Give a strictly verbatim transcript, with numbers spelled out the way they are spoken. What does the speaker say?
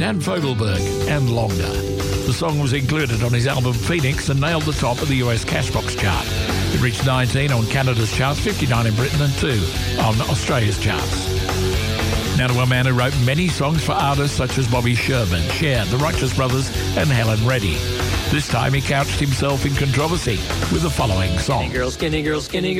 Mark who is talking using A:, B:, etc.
A: Dan Fogelberg, and Longer. The song was included on his album Phoenix and nailed the top of the U S Cashbox chart. It reached nineteen on Canada's charts, fifty-nine in Britain and two on Australia's charts. Now to a man who wrote many songs for artists such as Bobby Sherman, Cher, The Righteous Brothers and Helen Reddy. This time he couched himself in controversy with the following song.
B: Skinny girl, skinny girl, skinny girl.